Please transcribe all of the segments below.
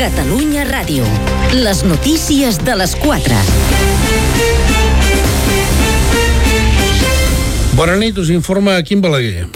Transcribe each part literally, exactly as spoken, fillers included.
Catalunya Ràdio. Les notícies de les quatre. Bona nit, us informa Quim Balaguer.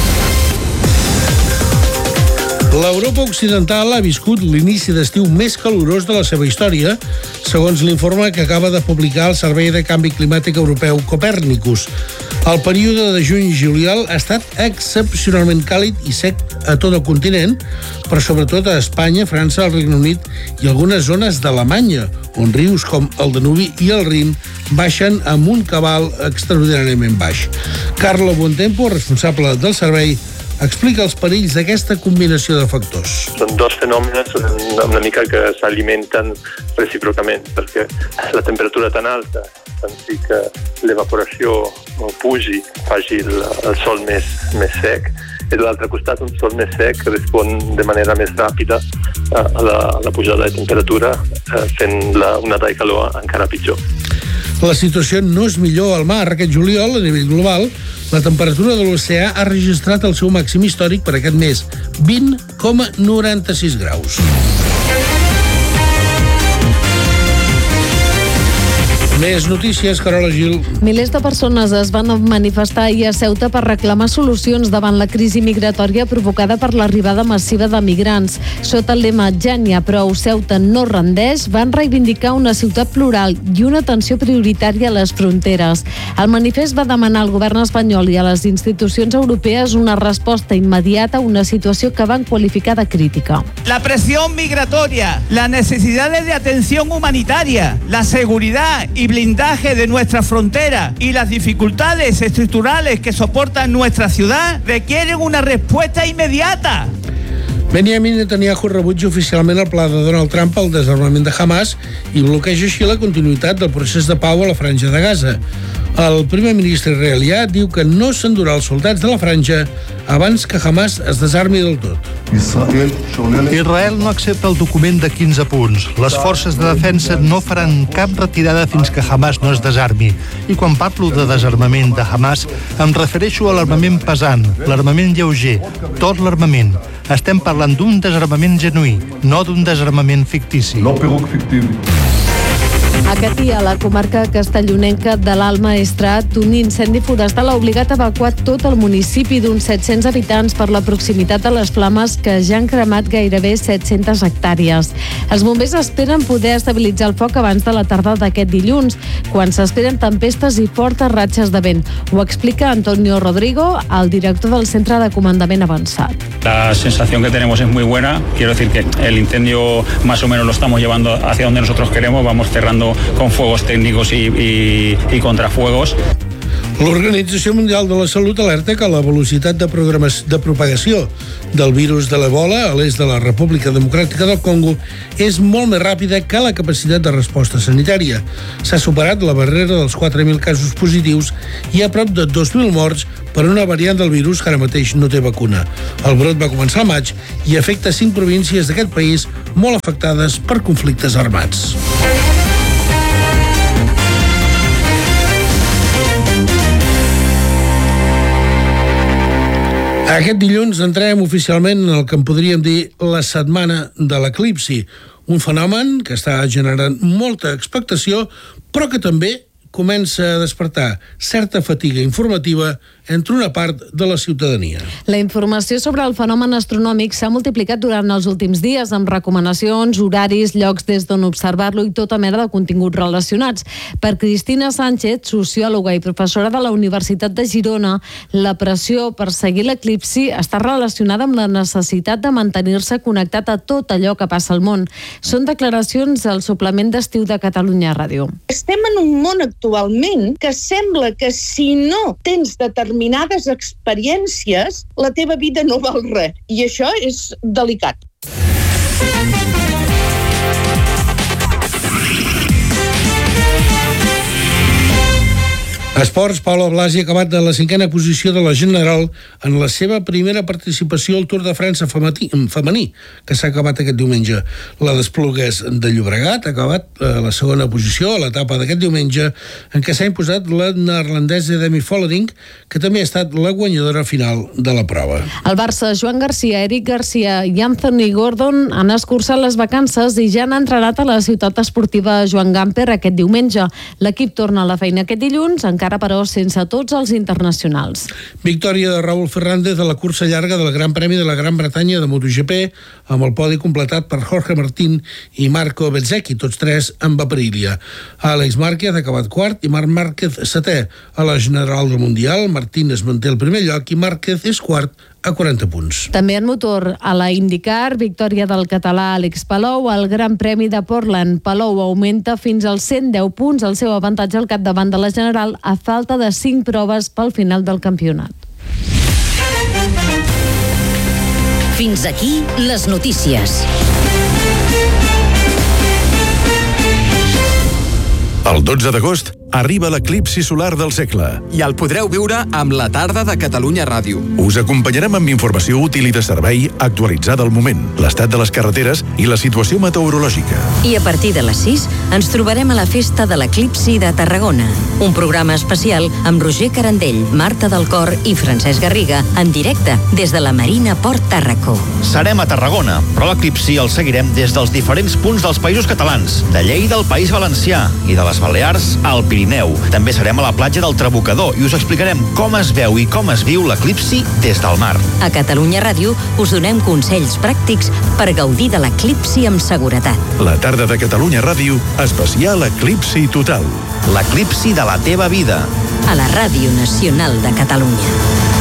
L'Europa occidental ha viscut l'inici d'estiu més calorós de la seva història, segons l'informe que acaba de publicar el Servei de Canvi Climàtic Europeu Copernicus. El període de juny i juliol ha estat excepcionalment càlid i sec a tot el continent, però sobretot a Espanya, França, el Regne Unit i algunes zones d'Alemanya, on rius com el Danubi i el Rin baixen amb un cabal extraordinàriament baix. Carlo Bontempo, responsable del servei, explica els perills d'aquesta combinació de factors. Són dos fenòmens una mica que s'alimenten recíprocament, perquè la temperatura tan alta fan sí que l'evaporació pugi, faci el, el sol més, més sec, i de l'altre costat un sol més sec respon de manera més ràpida a la, a la pujada de temperatura, fent la onada de calor encara pitjor. La situació no és millor al mar. Aquest juliol, a nivell global, la temperatura de l'oceà ha registrat el seu màxim històric per aquest mes, vint coma noranta-sis graus. Més notícies, Carola Gil. Milers de persones es van manifestar ahir a Ceuta per reclamar solucions davant la crisi migratòria provocada per l'arribada massiva de migrants. Sota el lema "Ja n'hi ha prou, Ceuta no rendeix", van reivindicar una ciutat plural i una atenció prioritària a les fronteres. El manifest va demanar al govern espanyol i a les institucions europees una resposta immediata a una situació que van qualificar de crítica. La presión migratoria, las necesidades de atención humanitaria, la seguridad y blindaje de nuestra frontera y las dificultades estructurales que soportan nuestra ciudad requieren una respuesta inmediata. Benjamin Netanyahu rebutja oficialment el pla de Donald Trump al desarmament de Hamas i bloqueja així la continuïtat del procés de pau a la franja de Gaza. El primer ministre israelià diu que no s'endurà els soldats de la franja abans que Hamas es desarmi del tot. Israel no accepta el document de quinze punts. Les forces de defensa no faran cap retirada fins que Hamas no es desarmi. I quan parlo de desarmament de Hamas, em refereixo a l'armament pesant, l'armament lleuger, tot l'armament. Estem parlant d'un desarmament genuí, no d'un desarmament fictici. No peruc fictici. Aquest dia, a la comarca castellonenca de l'Alt Maestrat, un incendi forestal ha obligat a evacuar tot el municipi d'uns set-cents habitants per la proximitat de les flames que ja han cremat gairebé set-centes hectàrees. Els bombers esperen poder estabilitzar el foc abans de la tarda d'aquest dilluns, quan s'esperen tempestes i fortes ratxes de vent. Ho explica Antonio Rodrigo, el director del Centre de Comandament Avançat. La sensación que tenemos es muy buena. Quiero decir que el incendio más o menos lo estamos llevando hacia donde nosotros queremos. Vamos cerrando con fuegos técnicos y, y, y contrafuegos. L'Organització Mundial de la Salut alerta que la velocitat de, de propagació del virus de l'Ebola a l'est de la República Democràtica del Congo és molt més ràpida que la capacitat de resposta sanitària. S'ha superat la barrera dels quatre mil casos positius i a prop de dos mil morts per una variant del virus que ara mateix no té vacuna. El brot va començar al maig i afecta cinc províncies d'aquest país molt afectades per conflictes armats. Aquest dilluns entrem oficialment en el que en podríem dir la setmana de l'eclipsi, un fenomen que està generant molta expectació, però que també comença a despertar certa fatiga informativa entre una part de la ciutadania. La informació sobre el fenomen astronòmic s'ha multiplicat durant els últims dies amb recomanacions, horaris, llocs des d'on observar-lo i tota mena de continguts relacionats. Per Cristina Sánchez, sociòloga i professora de la Universitat de Girona, la pressió per seguir l'eclipsi està relacionada amb la necessitat de mantenir-se connectat a tot allò que passa al món. Són declaracions al suplement d'estiu de Catalunya Ràdio. Estem en un món actualment que sembla que si no tens determinat determinades experiències, la teva vida no val res. I això és delicat. Esports, Paula Blasi ha acabat de la cinquena posició de la General en la seva primera participació al Tour de França femení, que s'ha acabat aquest diumenge. La d'Esplugues de Llobregat ha acabat a la segona posició a l'etapa d'aquest diumenge, en què s'ha imposat la neerlandesa Demi Vollering, que també ha estat la guanyadora final de la prova. El Barça, Joan Garcia, Eric Garcia i Anthony Gordon han escurçat les vacances i ja han entrenat a la ciutat esportiva Joan Gamper aquest diumenge. L'equip torna a la feina aquest dilluns, encara encara però sense tots els internacionals. Victòria de Raúl Fernández a la cursa llarga del Gran Premi de la Gran Bretanya de MotoGP, amb el podi completat per Jorge Martín i Marco Bezzecchi, tots tres amb Aprilia. Àlex Márquez ha acabat quart i Marc Márquez setè. A la general del Mundial, Martín es manté el primer lloc i Márquez és quart a quaranta punts. També en motor, a la IndyCar, victòria del català Àlex Palou al Gran Premi de Portland. Palou augmenta fins als cent deu punts el seu avantatge al capdavant de la general a falta de cinc proves pel final del campionat. Fins aquí les notícies. El dotze d'agost arriba l'eclipsi solar del segle. I el podreu viure amb la tarda de Catalunya Ràdio. Us acompanyarem amb informació útil i de servei actualitzada al moment, l'estat de les carreteres i la situació meteorològica. I a partir de les sis ens trobarem a la Festa de l'Eclipsi de Tarragona, un programa especial amb Roger Carandell, Marta del Cor i Francesc Garriga, en directe des de la Marina Port Tàrraco. Serem a Tarragona, però l'eclipsi el seguirem des dels diferents punts dels països catalans, de Lleida al País Valencià i de les Balears al Pirineu. També serem a la platja del Trabucador i us explicarem com es veu i com es viu l'eclipsi des del mar. A Catalunya Ràdio us donem consells pràctics per gaudir de l'eclipsi amb seguretat. La tarda de Catalunya Ràdio, especial Eclipsi Total. L'eclipsi de la teva vida. A la Ràdio Nacional de Catalunya.